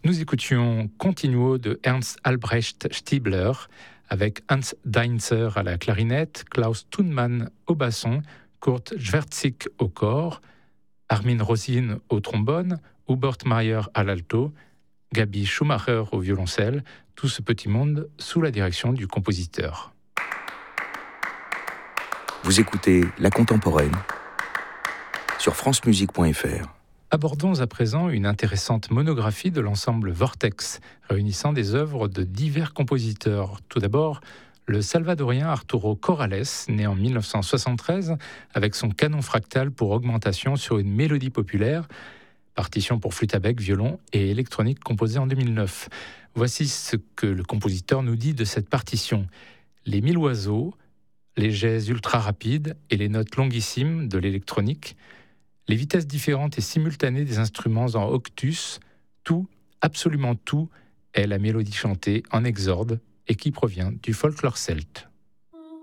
Nous écoutions Continuo de Ernst Albrecht Stiebler avec Hans Deinzer à la clarinette, Klaus Thunmann au basson, Kurt Schwertzig au cor, Armin Rosin au trombone, Hubert Mayer à l'alto, Gabi Schumacher au violoncelle, tout ce petit monde sous la direction du compositeur. Vous écoutez La Contemporaine sur francemusique.fr. Abordons à présent une intéressante monographie de l'ensemble Vortex, réunissant des œuvres de divers compositeurs. Tout d'abord, le salvadorien Arturo Corrales, né en 1973, avec son canon fractal pour augmentation sur une mélodie populaire, partition pour flûte à bec, violon et électronique composée en 2009. Voici ce que le compositeur nous dit de cette partition. Les 1000 oiseaux, les jets ultra rapides et les notes longuissimes de l'électronique, les vitesses différentes et simultanées des instruments en octus, tout, absolument tout, est la mélodie chantée en exorde et qui provient du folklore celte.